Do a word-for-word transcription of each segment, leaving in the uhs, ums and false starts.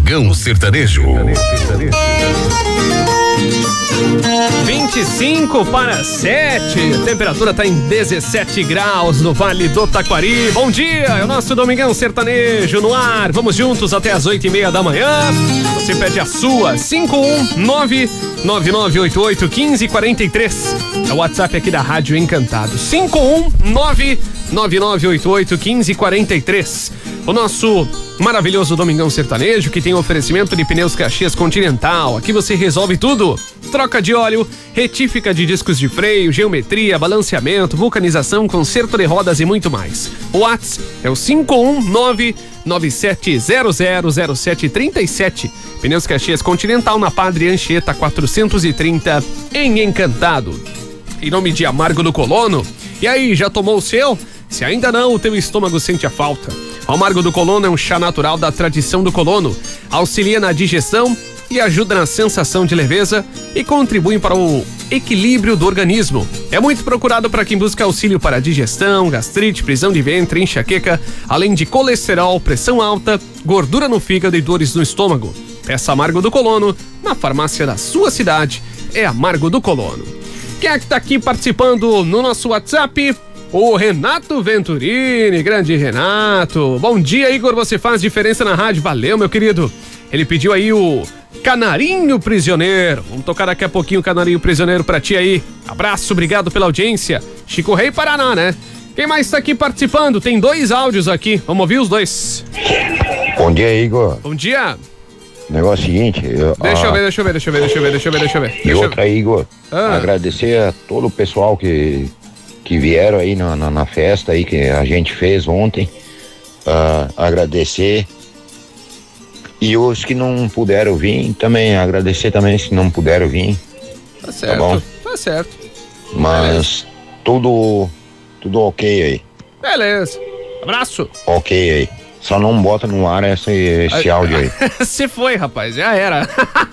Domingão Sertanejo. vinte e cinco para sete, a temperatura está em dezessete graus no Vale do Taquari. Bom dia, é o nosso Domingão Sertanejo no ar. Vamos juntos até as oito e meia da manhã. Você pede a sua, cinco um nove nove nove oito oito um cinco quatro três. É o WhatsApp aqui da Rádio Encantado, cinco um nove nove nove oito oito um cinco quatro três. O nosso maravilhoso Domingão Sertanejo, que tem oferecimento de pneus Caxias Continental. Aqui você resolve tudo: troca de óleo, retífica de discos de freio, geometria, balanceamento, vulcanização, conserto de rodas e muito mais. O WhatsApp é o cinco um nove nove sete zero zero zero sete três sete. Pneus Caxias Continental, na Padre Anchieta quatrocentos e trinta, em Encantado. Em nome de Amargo do Colono. E aí, já tomou o seu? Se ainda não, o teu estômago sente a falta. O Amargo do Colono é um chá natural da tradição do colono. Auxilia na digestão e ajuda na sensação de leveza e contribui para o equilíbrio do organismo. É muito procurado para quem busca auxílio para digestão, gastrite, prisão de ventre, enxaqueca, além de colesterol, pressão alta, gordura no fígado e dores no estômago. Peça Amargo do Colono na farmácia da sua cidade. É Amargo do Colono. Quem é que tá aqui participando no nosso WhatsApp? O Renato Venturini, grande Renato. Bom dia, Igor, você faz diferença na rádio. Valeu, meu querido. Ele pediu aí o Canarinho Prisioneiro. Vamos tocar daqui a pouquinho o Canarinho Prisioneiro pra ti aí. Abraço, obrigado pela audiência. Chico Rei, Paraná, né? Quem mais tá aqui participando? Tem dois áudios aqui. Vamos ouvir os dois. Bom dia, Igor. Bom dia. O negócio é o seguinte... Eu, deixa a... eu ver, deixa eu ver, deixa eu ver, deixa eu ver, deixa eu ver, deixa eu ver. E deixa outra, eu... Igor, ah. agradecer a todo o pessoal que... que vieram aí na, na, na festa aí que a gente fez ontem, uh, agradecer, e os que não puderam vir, também agradecer também se não puderam vir. Tá certo, tá bom? Tá certo. Mas beleza. tudo, tudo ok aí. Beleza, abraço. Ok aí, só não bota no ar esse, esse áudio aí. Se foi, rapaz, já era.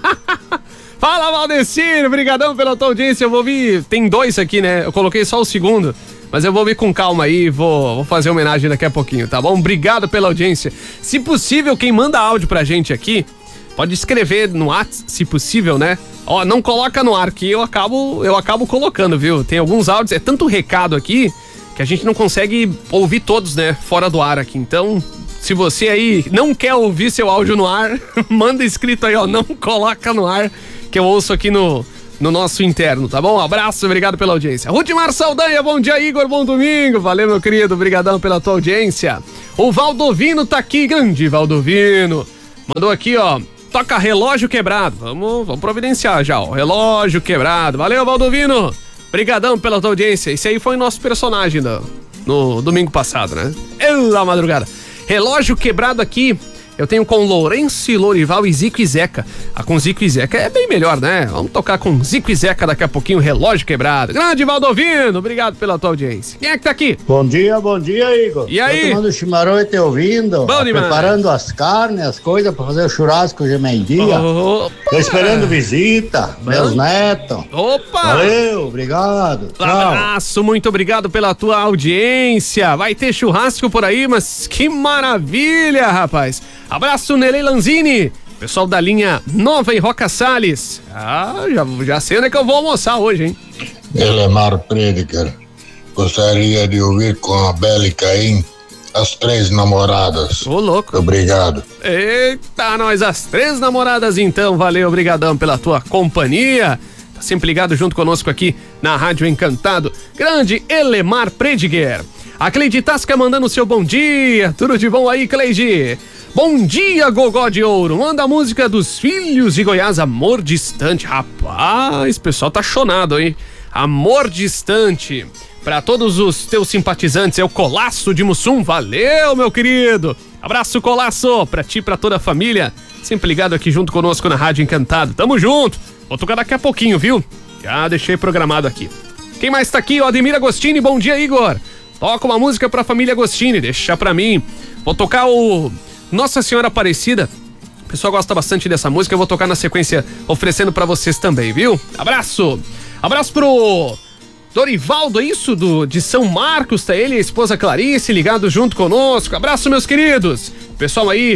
Fala, Valdecir, brigadão pela tua audiência. Eu vou ouvir, tem dois aqui, né? Eu coloquei só o segundo, mas eu vou ouvir com calma aí, vou, vou fazer homenagem daqui a pouquinho, tá bom? Obrigado pela audiência. Se possível, quem manda áudio pra gente aqui, pode escrever no WhatsApp, se possível, né? Ó, não coloca no ar, que eu acabo, eu acabo colocando, viu? Tem alguns áudios, é tanto recado aqui, que a gente não consegue ouvir todos, né? Fora do ar aqui, então... Se você aí não quer ouvir seu áudio no ar, manda escrito aí, ó, não coloca no ar, que eu ouço aqui no, no nosso interno, tá bom? Um abraço, obrigado pela audiência. Rudimar Saldanha, bom dia, Igor, bom domingo. Valeu, meu querido, obrigadão pela tua audiência. O Valdovino tá aqui, grande Valdovino. Mandou aqui, ó, toca Relógio Quebrado. Vamos, vamos providenciar já, ó, Relógio Quebrado. Valeu, Valdovino. Obrigadão pela tua audiência. Esse aí foi nosso personagem no, no domingo passado, né? Ela madrugada. Relógio Quebrado aqui, eu tenho com Lourenço e Lorival e Zico e Zeca. A com Zico e Zeca é bem melhor, né? Vamos tocar com Zico e Zeca daqui a pouquinho, Relógio Quebrado. Grande Valdovino, obrigado pela tua audiência. Quem é que tá aqui? Bom dia, bom dia, Igor. E aí? Tô tomando chimarrão e te ouvindo. Bom demais. Preparando as carnes, as coisas pra fazer o churrasco hoje é meio-dia. Tô esperando visita, bom. Meus netos. Opa! Valeu, obrigado. Um abraço, muito obrigado pela tua audiência. Vai ter churrasco por aí, mas que maravilha, rapaz. Abraço, Nelei Lanzini. Pessoal da linha Nova em Roca Salles. Ah, já, já sei onde é que eu vou almoçar hoje, hein? Elemar Prediger. Gostaria de ouvir com a Bela e Caim As Três Namoradas. Ô, louco. Obrigado. Eita, nós as três namoradas então. Valeu, obrigadão pela tua companhia. Tá sempre ligado junto conosco aqui na Rádio Encantado. Grande Elemar Prediger. A Cleide Tasca mandando o seu bom dia. Tudo de bom aí, Cleide? Bom dia, Gogó de Ouro. Manda a música dos Filhos de Goiás, Amor Distante. Rapaz, o pessoal tá chonado, hein? Amor Distante. Pra todos os teus simpatizantes, é o Colasso de Mussum. Valeu, meu querido. Abraço, Colasso. Pra ti e pra toda a família. Sempre ligado aqui junto conosco na Rádio Encantado. Tamo junto. Vou tocar daqui a pouquinho, viu? Já deixei programado aqui. Quem mais tá aqui? O Ademir Agostini. Bom dia, Igor. Toca uma música pra família Agostini. Deixa pra mim. Vou tocar o... Nossa Senhora Aparecida. O pessoal gosta bastante dessa música. Eu vou tocar na sequência oferecendo pra vocês também, viu? Abraço. Abraço pro Dorivaldo, é isso? Do, de São Marcos, tá ele e a esposa Clarice ligado junto conosco. Abraço, meus queridos. Pessoal aí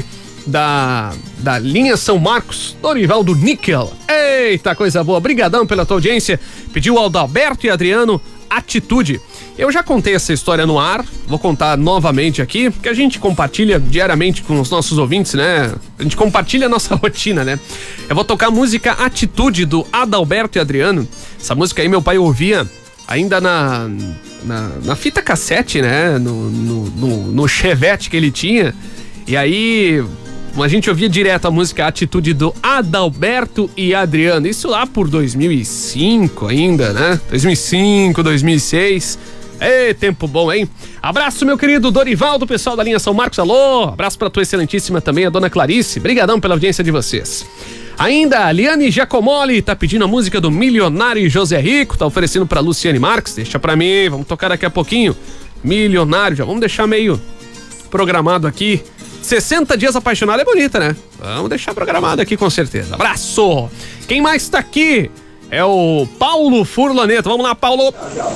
da, da linha São Marcos, Dorival do Níquel. Eita, coisa boa. Brigadão pela tua audiência. Pediu o Adalberto e Adriano, Atitude. Eu já contei essa história no ar, vou contar novamente aqui, porque a gente compartilha diariamente com os nossos ouvintes, né? A gente compartilha a nossa rotina, né? Eu vou tocar a música Atitude, do Adalberto e Adriano. Essa música aí meu pai ouvia ainda na, na, na fita cassete, né? No, no, no, no Chevette que ele tinha. E aí a gente ouvia direto a música Atitude do Adalberto e Adriano. Isso lá por dois mil e cinco ainda, né? dois mil e cinco, dois mil e seis. Ei, tempo bom, hein? Abraço, meu querido Dorival, do pessoal da linha São Marcos. Alô, abraço pra tua excelentíssima também, a dona Clarice. Brigadão pela audiência de vocês. Ainda, a Liane Giacomoli tá pedindo a música do Milionário José Rico, tá oferecendo pra Luciane Marques. Deixa pra mim, vamos tocar daqui a pouquinho. Milionário, já vamos deixar meio programado aqui. sessenta dias apaixonado é bonita, né? Vamos deixar programado aqui com certeza. Abraço! Quem mais tá aqui? É o Paulo Furlaneto. Vamos lá, Paulo.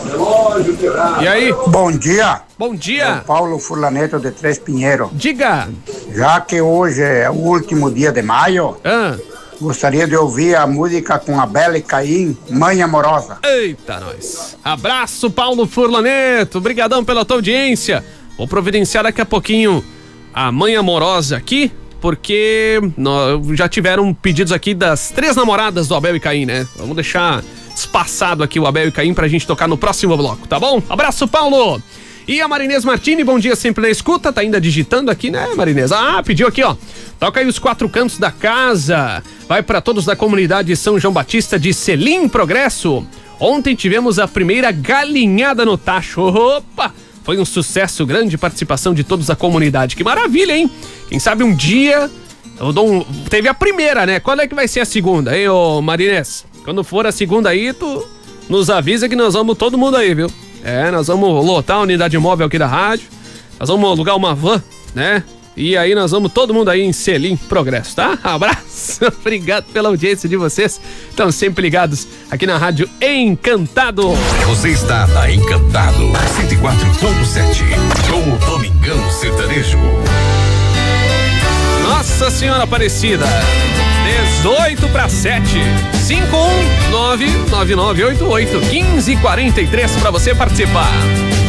E aí? Bom dia. Bom dia. É o Paulo Furlaneto de Três Pinheiros. Diga. Já que hoje é o último dia de maio, ah. gostaria de ouvir a música com a Bela e Caim, Mãe Amorosa. Eita, nós. Abraço, Paulo Furlaneto. Obrigadão pela tua audiência. Vou providenciar daqui a pouquinho a Mãe Amorosa aqui, porque nós já tiveram pedidos aqui das três namoradas do Abel e Caim, né? Vamos deixar espaçado aqui o Abel e Caim pra gente tocar no próximo bloco, tá bom? Abraço, Paulo! E a Marinês Martini, bom dia sempre na escuta, tá ainda digitando aqui, né, Marinês? Ah, pediu aqui, ó. Toca aí Os Quatro Cantos da Casa. Vai pra todos da comunidade São João Batista de Selim Progresso. Ontem tivemos a primeira galinhada no tacho. Opa! Foi um sucesso, grande participação de todos da comunidade. Que maravilha, hein? Quem sabe um dia eu dou um... Teve a primeira, né? Quando é que vai ser a segunda, hein, ô Marinês? Quando for a segunda aí, tu nos avisa que nós vamos todo mundo aí, viu? É, nós vamos lotar a unidade móvel aqui da rádio. Nós vamos alugar uma van, né? E aí nós vamos todo mundo aí em Selim Progresso, tá? Abraço, obrigado pela audiência de vocês. Estão sempre ligados aqui na Rádio Encantado. Você está na Encantado cento e quatro ponto sete, com o Domingão Sertanejo. Nossa Senhora Aparecida, dezoito para sete, cinco um nove nove nove oito oito um cinco quatro três para você participar.